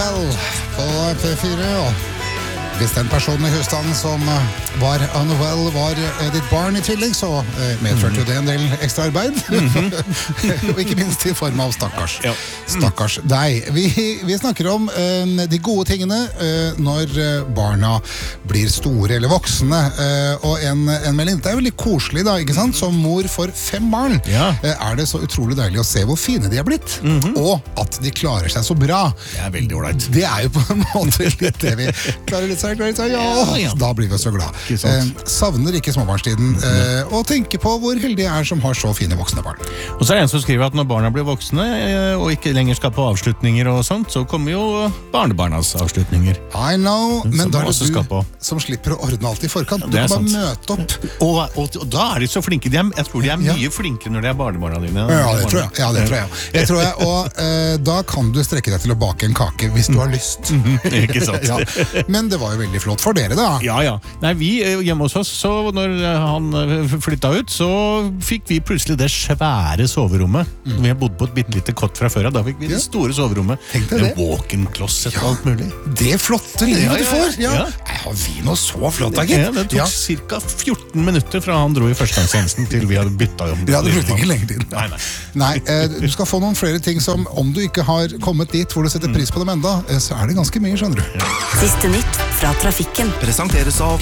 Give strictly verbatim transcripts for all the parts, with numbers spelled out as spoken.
Noel på P fire, og hvis den personen i husstanden som var Noel var ditt barn i tillegg, så medførte jo det en del ekstra arbeid. Mm-hmm. Og ikke minst i form av stakkars. Ja. Stakkars deg. Vi, vi snakker om uh, de gode tingene uh, når barna blir store eller voksne. Uh, og en, en melding, det er veldig koselig da, ikke sant? Som mor for fem barn ja. uh, er det så utrolig deilig å se hvor fine de er blitt. Mm-hmm. Og at de klarer seg så bra. Det er veldig ordentlig. Det er jo på en måte litt det vi klarer litt seg, klarer seg, ja. Ja, ja. Da blir vi så glad. Eh, savner ikke småbarnstiden, eh, og tenker på hvor heldige er som har så fine voksne barn. Og så er det en som skriver at når barna blir voksne, eh, og ikke lenger skal på avslutninger og sånt, så kommer jo barnebarnas avslutninger. I know, men da er det du på. som slipper å ordne alt i forkant. Du kan bare møte opp. Og, og, og da er de så flinke. De er, jeg tror de er mye ja. flinkere når de er barnebarna dine. Ja, det tror jeg. Ja, det tror jeg. jeg, tror jeg. Og eh, da kan du strekke deg til å bake en kake hvis du har lyst. Ikke sant. Ja. Men det var jo veldig flott for dere da. Ja, ja. Nei, vi hjemme hos oss, så når han flyttet ut, så fikk vi plutselig det svære soverommet. Mm. Vi har bodd på et bittelite kott fra før, da fikk vi det ja. store soverommet. Med walk-in closet og alt mulig. Det flotte livet ja, ja, ja. du får. Ja. Ja. Nei, har vi noe så flott, da, gitt? Ja, det tok ja. cirka fjorten minutter fra han dro i førstegangstjenesten til vi hadde byttet om. Ja, det brukte ikke lenger tid. Nei, nei. Nei, eh, du skal få noen flere ting som, om du ikke har kommet dit hvor du setter pris på dem enda, eh, så er det ganske mye, skjønner du. Ja. Siste nytt fra trafikken. Presenteres av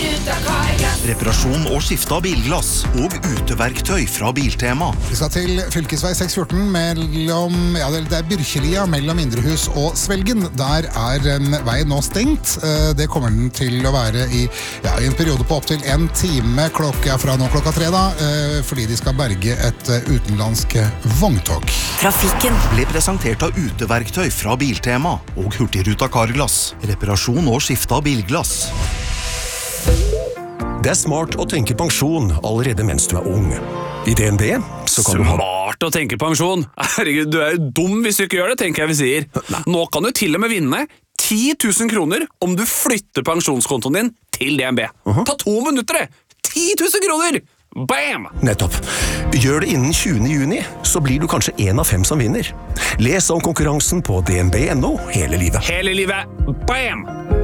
reparasjon og skifte av bilglass og uteverktøy fra Biltema. Vi skal til fylkesvei seks fjorten mellom, ja, det er Byrkjelia mellom Indrehus og Svelgen. Der er veien nå stengt. Det kommer den til å være i, ja, i en periode på opp til en time klokka fra nå klokka tre da, fordi de skal berge et utenlandsk vogntog. Trafikken ble presentert av uteverktøy fra Biltema og Hurtigruta Carglass. Reparasjon og skifte av bilglass. Det er smart å tenke pensjon allerede mens du er ung. I D N B så kan du ha... Smart å tenke pensjon? Herregud, du er jo dum hvis du ikke gjør det, tenker jeg vi sier. Nei. Nå kan du til og med vinne ti tusen kroner om du flytter pensjonskontoen din til D N B. Uh-huh. Ta to minutter det! ti tusen kroner! Bam! Nettopp. Gjør det innen tjuende juni, så blir du kanskje en av fem som vinner. Les om konkurransen på d n b punktum n o hele livet. Hele livet! Bam!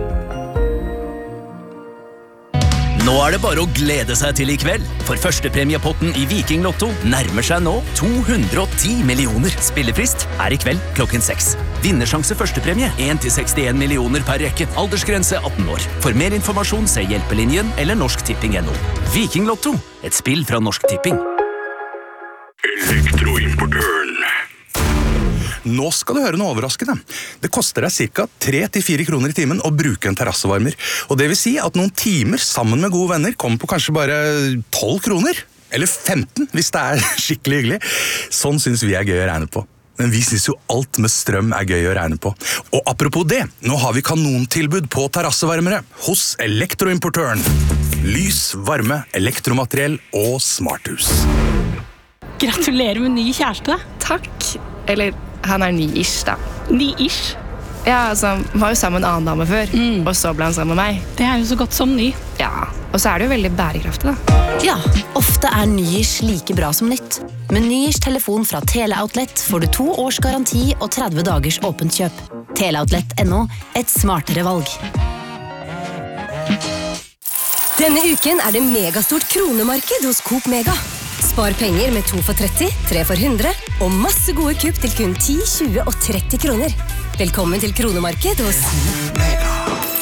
Nå er det bare å glede seg til i kveld, for førstepremiepotten i Viking Lotto nærmer seg nå to hundre og ti millioner. Spillefrist er i kveld klokken seks. Vinnersjanse førstepremie en til sekstien millioner per rekke. Aldersgrense atten år. For mer informasjon se Hjelpelinjen eller Norsk Tipping punktum no. Viking Lotto, et spill fra Norsk Tipping. Elektroimportøren. Nå skal du høre noe overraskende. Det koster deg ca. tre til fire kroner i timen å bruke en terrassevarmer. Og det vil si at noen timer sammen med gode venner kommer på kanskje bare tolv kroner. Eller femten, hvis det er skikkelig hyggelig. Sånn synes vi er gøy å regne på. Men vi synes jo alt med strøm er gøy å regne på. Og apropos det, nå har vi kanontilbud på terrassevarmere hos Elektroimportøren. Lys, varme, elektromateriell og smarthus. Gratulerer med ny kjæreste. Takk. Eller, han er ny-ish da. Ny-ish? Ja, altså, han var jo sammen med en annen dame før, mm. og så ble han sammen med meg. Det er jo så godt som ny. Ja, og så er det jo veldig bærekraftig da. Ja, ofte er ny-ish like bra som nytt. Med ny-ish telefon fra Teleoutlet får du to års garanti og tretti dagers åpent kjøp. Teleoutlet punktum no, et smartere valg. Denne uken er det megastort kronemarked hos Coop Mega. Spar penger med to for tretti, tre for hundre, og masse gode kupp til kun ti, tjue og tretti kroner. Velkommen til kronemarked hos Mega.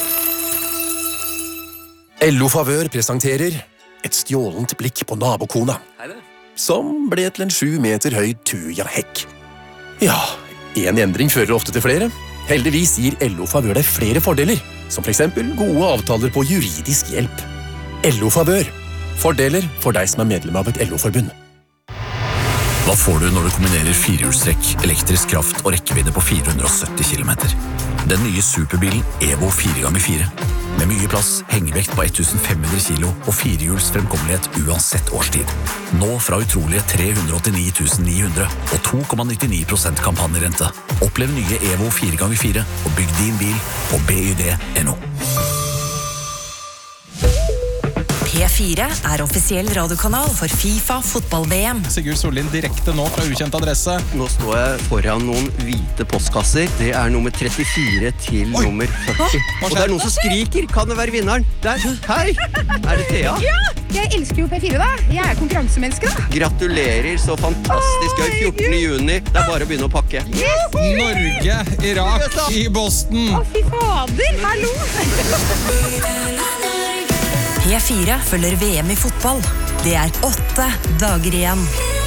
L O Favør presenterer et stjålent blikk på nabokona, som ble til en sju meter høy tuja-hekk. Ja, en endring fører ofte til flere. Heldigvis gir L O Favør deg flere fordeler, som for eksempel gode avtaler på juridisk hjelp. L O Favør. Fordeler for deg som er medlem av et L O-forbund. Hva får du når du kombinerer firehjulstrekk, elektrisk kraft og rekkevidde på fire hundre og sytti kilometer? Den nye superbilen Evo fire ganger fire. Med mye plass, hengevekt på femten hundre kilo og firehjuls fremkommelighet uansett årstid. Nå fra utrolige tre hundre og åttini tusen ni hundre og to komma nittini prosent kampanjerente. Opplev nye Evo fire ganger fire og bygg din bil på b y d punktum n o. P fire er offisiell radiokanal for FIFA fotball-V M. Sigurd Sollin direkte nå fra ukjent adresse. Nå står jeg foran noen hvite postkasser. Det er nummer trettifire til Oi. Nummer førti. Og det er noen som skriker. Kan det være vinneren? Der. Hei! Er det Thea? Ja! Jeg elsker jo P fire da. Jeg er konkurransemenneske da. Gratulerer, så fantastisk gøy. fjortende juni. Det er bare å begynne å pakke. Yes! Norge, Irak i Boston. Å, fy fader. Hallo! P fire følger V M i fotball. Det er åtte dager igjen.